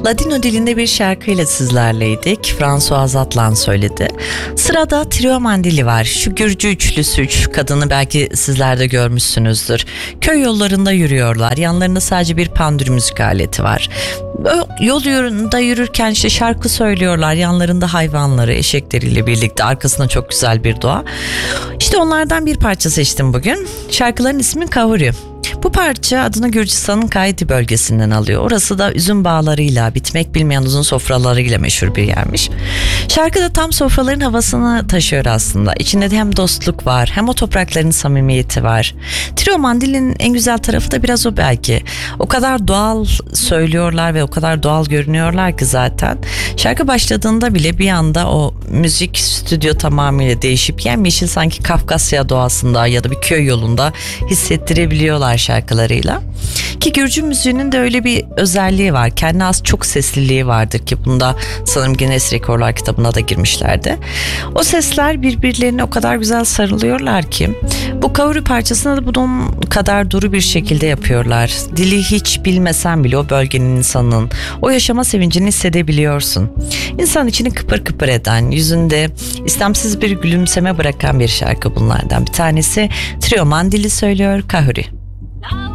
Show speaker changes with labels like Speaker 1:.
Speaker 1: Ladino dilinde bir şarkıyla sizlerleydik. François Atlan söyledi. Sırada Trio Mandili var. Şu Gürcü üçlüsü, üç kadını belki sizler de görmüşsünüzdür. Köy yollarında yürüyorlar. Yanlarında sadece bir pandür müzik aleti var. Yol yolunda yürürken işte şarkı söylüyorlar. Yanlarında hayvanları, eşekleriyle birlikte. Arkasında çok güzel bir doğa. İşte onlardan bir parça seçtim bugün. Şarkıların ismi Kahuri. Bu parça adını Gürcistan'ın Kaidi bölgesinden alıyor. Orası da üzüm bağlarıyla, bitmek bilmeyen uzun sofralarıyla meşhur bir yermiş. Şarkı da tam sofraların havasını taşıyor aslında. İçinde de hem dostluk var, hem o toprakların samimiyeti var. Trio Mandili'nin en güzel tarafı da biraz o belki. O kadar doğal söylüyorlar ve o kadar doğal görünüyorlar ki zaten. Şarkı başladığında bile bir anda o müzik stüdyo tamamıyla değişip yemyeşil sanki Kafkasya doğasında ya da bir köy yolunda hissettirebiliyorlar şarkılarıyla. Ki Gürcü müziğinin de öyle bir özelliği var. Kendine az çok sesliliği vardır ki bunda sanırım Guinness Rekorlar kitabına da girmişlerdi. O sesler birbirlerine o kadar güzel sarılıyorlar ki bu Kahuri parçasını da bunun kadar duru bir şekilde yapıyorlar. Dili hiç bilmesen bile o bölgenin insanının o yaşama sevincini hissedebiliyorsun. İnsan içini kıpır kıpır eden, yüzünde istemsiz bir gülümseme bırakan bir şarkı bunlardan bir tanesi. Trio Mandili söylüyor Kahuri.